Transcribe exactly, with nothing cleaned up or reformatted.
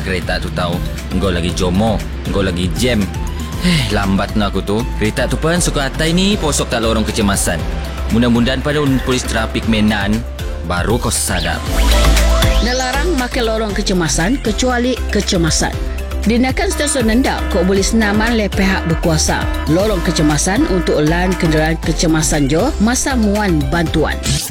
kereta tu tahu. Engkau lagi jomo, engkau lagi jam. Eh, lambat nak aku tu. Kereta tu pun suka atai ni posok tak lorong kecemasan. Mudah-mudahan pada polis trafik Menan baru kau sadar. Dilarang makan lorong kecemasan kecuali kecemasan. Dinakan stesen nendak kau boleh senaman oleh pihak berkuasa. Lorong kecemasan untuk lan kenderaan kecemasan jo masa muan bantuan.